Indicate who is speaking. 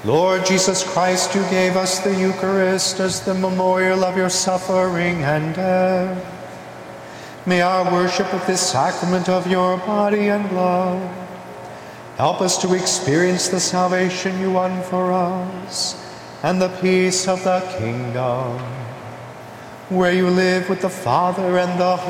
Speaker 1: Lord Jesus Christ, you gave us the Eucharist as the memorial of your suffering and death. May our worship of this sacrament of your body and blood help us to experience the salvation you won for us and the peace of the kingdom, where you live with the Father and the